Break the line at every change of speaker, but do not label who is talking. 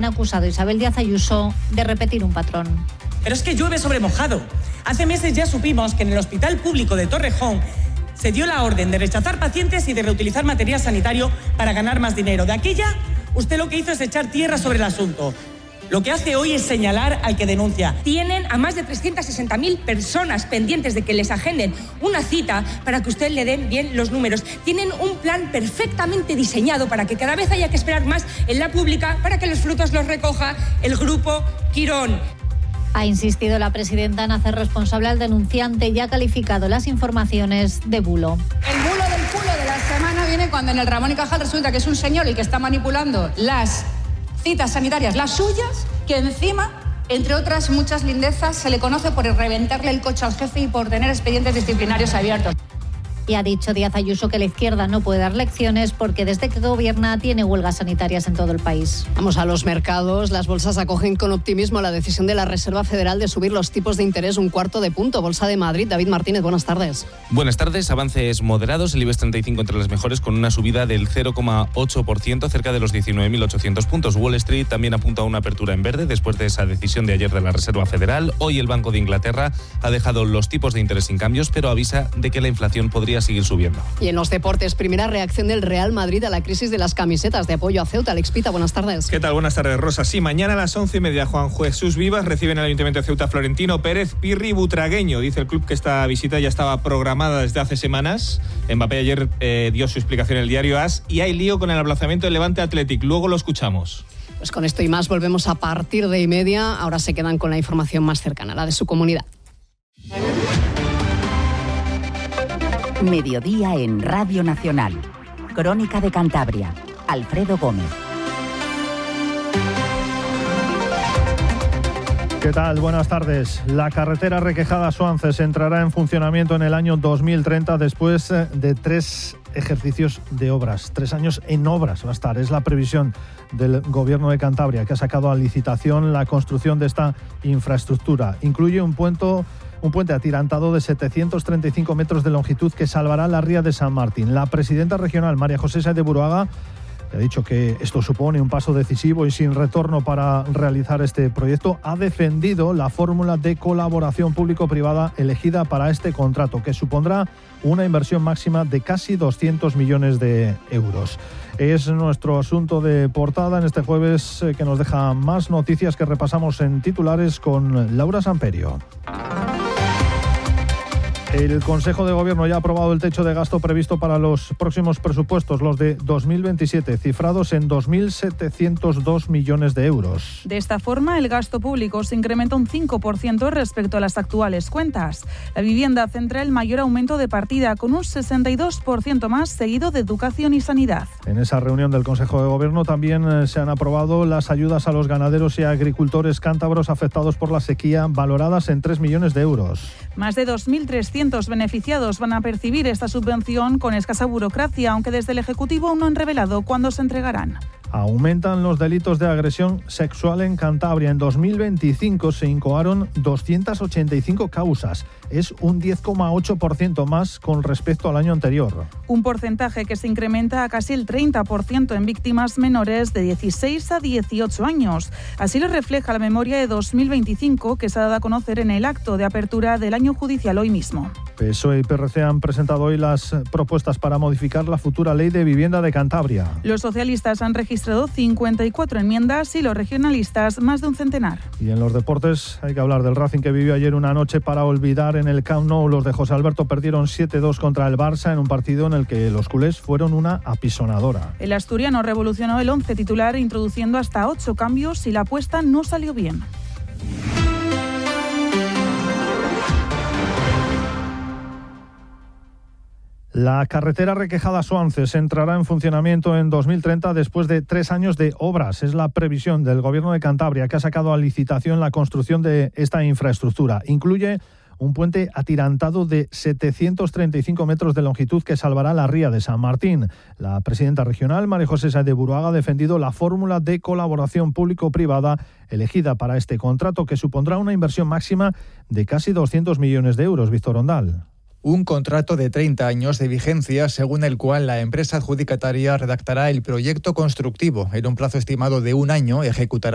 acusado a Isabel Díaz Ayuso de repetir un patrón.
Pero es que llueve sobre mojado. Hace meses ya supimos que en el Hospital Público de Torrejón se dio la orden de rechazar pacientes y de reutilizar material sanitario para ganar más dinero. De aquella, usted lo que hizo es echar tierra sobre el asunto. Lo que hace hoy es señalar al que denuncia.
Tienen a más de 360.000 personas pendientes de que les agenden una cita para que usted le den bien los números. Tienen un plan perfectamente diseñado para que cada vez haya que esperar más en la pública para que los frutos los recoja el Grupo Quirón.
Ha insistido la presidenta en hacer responsable al denunciante y ha calificado las informaciones de bulo.
El bulo del culo de la semana viene cuando en el Ramón y Cajal resulta que es un señor el que está manipulando las citas sanitarias, las suyas, que encima, entre otras muchas lindezas, se le conoce por reventarle el coche al jefe y por tener expedientes disciplinarios abiertos.
Y ha dicho Díaz Ayuso que la izquierda no puede dar lecciones porque desde que gobierna tiene huelgas sanitarias en todo el país.
Vamos a los mercados. Las bolsas acogen con optimismo la decisión de la Reserva Federal de subir los tipos de interés 1/4 punto. Bolsa de Madrid, David Martínez, buenas tardes.
Buenas tardes. Avances moderados. El IBEX 35 entre las mejores con una subida del 0,8%, cerca de los 19.800 puntos. Wall Street también apunta a una apertura en verde después de esa decisión de ayer de la Reserva Federal. Hoy el Banco de Inglaterra ha dejado los tipos de interés sin cambios, pero avisa de que la inflación podría seguir subiendo.
Y en los deportes, primera reacción del Real Madrid a la crisis de las camisetas de apoyo a Ceuta. Alex Pita, buenas tardes.
¿Qué tal? Buenas tardes, Rosa. Sí, mañana a las 11:30 Juan Jesús Vivas recibe en el Ayuntamiento de Ceuta Florentino Pérez Pirri Butragueño. Dice el club que esta visita ya estaba programada desde hace semanas. Mbappé ayer dio su explicación en el diario AS y hay lío con el aplazamiento del Levante Athletic. Luego lo escuchamos.
Pues con esto y más volvemos a partir de 1:30. Ahora se quedan con la información más cercana, la de su comunidad.
Mediodía en Radio Nacional. Crónica de Cantabria. Alfredo Gómez.
¿Qué tal? Buenas tardes. La carretera Requejada-Suances entrará en funcionamiento en el año 2030 después de 3 ejercicios de obras. 3 años en obras va a estar. Es la previsión del Gobierno de Cantabria, que ha sacado a licitación la construcción de esta infraestructura. Incluye un puente atirantado de 735 metros de longitud que salvará la ría de San Martín. La presidenta regional, María José Sáez de Buruaga, ha dicho que esto supone un paso decisivo y sin retorno para realizar este proyecto. Ha defendido la fórmula de colaboración público-privada elegida para este contrato, que supondrá una inversión máxima de casi 200 millones de euros. Es nuestro asunto de portada en este jueves, que nos deja más noticias que repasamos en titulares con Laura Samperio. El Consejo de Gobierno ya ha aprobado el techo de gasto previsto para los próximos presupuestos, los de 2027, cifrados en 2.702 millones de euros.
De esta forma, el gasto público se incrementa un 5% respecto a las actuales cuentas. La vivienda centra el mayor aumento de partida, con un 62% más, seguido de educación y sanidad.
En esa reunión del Consejo de Gobierno también se han aprobado las ayudas a los ganaderos y agricultores cántabros afectados por la sequía, valoradas en 3 millones de euros.
Más de 2.300 beneficiados van a percibir esta subvención con escasa burocracia, aunque desde el Ejecutivo aún no han revelado cuándo se entregarán.
Aumentan los delitos de agresión sexual en Cantabria. En 2025 se incoaron 285 causas. Es un 10,8% más con respecto al año anterior.
Un porcentaje que se incrementa a casi el 30% en víctimas menores de 16 a 18 años. Así lo refleja la memoria de 2025 que se ha dado a conocer en el acto de apertura del año judicial hoy mismo.
PSOE y PRC han presentado hoy las propuestas para modificar la futura ley de vivienda de Cantabria.
Los socialistas han registrado 54 enmiendas y los regionalistas más de un centenar.
Y en los deportes hay que hablar del Racing, que vivió ayer una noche para olvidar en el Camp Nou. Los de José Alberto perdieron 7-2 contra el Barça en un partido en el que los culés fueron una apisonadora.
El asturiano revolucionó el 11 titular introduciendo hasta 8 cambios y la apuesta no salió bien.
La carretera Requejada-Suances entrará en funcionamiento en 2030 después de 3 años de obras. Es la previsión del Gobierno de Cantabria, que ha sacado a licitación la construcción de esta infraestructura. Incluye un puente atirantado de 735 metros de longitud que salvará la ría de San Martín. La presidenta regional, María José Sáez de Buruaga, ha defendido la fórmula de colaboración público-privada elegida para este contrato, que supondrá una inversión máxima de casi 200 millones de euros. Víctor Ondal.
Un contrato de 30 años de vigencia, según el cual la empresa adjudicataria redactará el proyecto constructivo. En un plazo estimado de 1 año, ejecutará